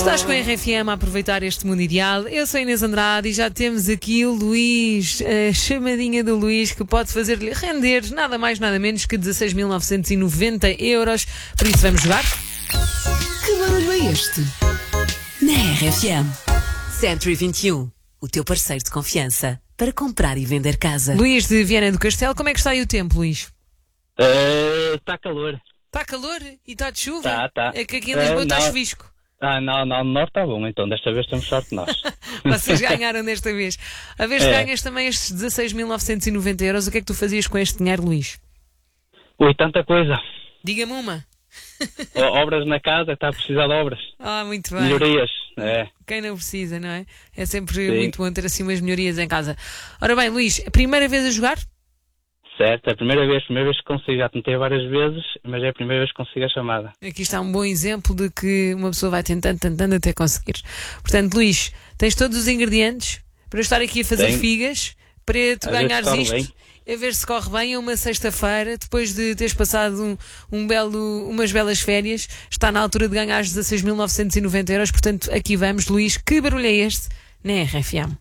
Estás com a RFM a aproveitar este mundo ideal. Eu sou a Inês Andrade e já temos aqui o Luís, a chamadinha do Luís, que pode fazer-lhe render nada mais nada menos que 16.990 €. Por isso vamos jogar? Que barulho é este? Na RFM. Century 21, o teu parceiro de confiança para comprar e vender casa. Luís de Viana do Castelo, como é que está aí o tempo, Luís? Está calor. Está calor e está de chuva? Tá. É que aqui em Lisboa está chuvisco. Não, no norte está bom, então desta vez temos sorte nós. Vocês ganharam desta vez. A vez que ganhas também estes 16.990 €, o que é que tu fazias com este dinheiro, Luís? Ui, tanta coisa. Diga-me uma. Obras na casa, está a precisar de obras. Muito bem. Melhorias, Quem não precisa, não é? É sempre Sim. muito bom ter assim umas melhorias em casa. Ora bem, Luís, a primeira vez a jogar? Certo, é a primeira vez que consigo. Já tentei várias vezes, mas é a primeira vez que consigo a chamada. Aqui está um bom exemplo de que uma pessoa vai tentando até conseguir. Portanto, Luís, tens todos os ingredientes para eu estar aqui a fazer Tenho. figas, para tu A ver se ganhares corre isto, bem. a ver se corre bem. É uma sexta-feira, depois de teres passado umas belas férias, está na altura de ganhar 16.990 €. Portanto, aqui vamos, Luís. Que barulho é este na RFM?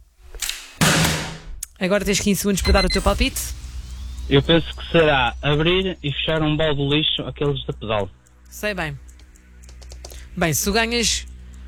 Agora tens 15 segundos para dar o teu palpite. Eu penso que será abrir e fechar um balde de lixo, aqueles de pedal. Sei bem. Bem, se tu ganhas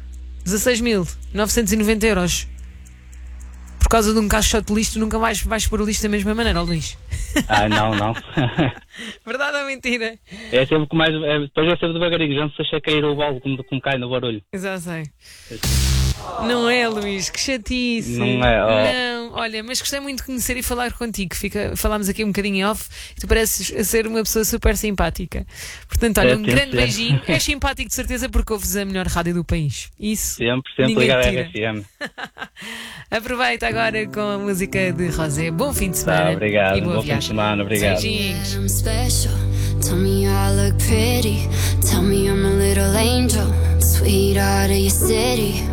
16.990 € por causa de um caixote de lixo, tu nunca mais vais pôr o lixo da mesma maneira, ó Luís. Não. Verdade ou mentira? É sempre com mais. Depois é sempre devagarinho, já não se deixa cair o balde como cai no barulho. Já sei. Não é, Luís, que chatice. Não é, ó. Não, olha, mas gostei muito de conhecer e falar contigo. Falámos aqui um bocadinho em off e tu pareces ser uma pessoa super simpática. Portanto, olha, um grande beijinho. És simpático de certeza porque ouves a melhor rádio do país. Isso. Sempre ninguém ligado à tira. RFM. Aproveita agora com a música de Rosé. Bom fim de semana. Obrigado. E boa Bom fim de viagem. semana, obrigado. Beijinhos. I'm special. Tell me I look pretty. Tell me I'm a little angel. Sweetheart of your city.